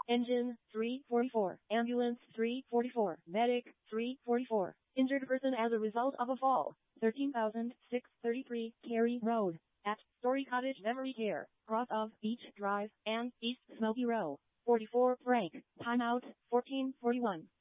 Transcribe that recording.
Engine 344. Ambulance 344. Medic 344. Injured person as a result of a fall. 13,633 Cary Road. At Story Cottage Memory Care. Cross of Beach Drive and East Smoky Row. 44 Frank. Timeout 1441.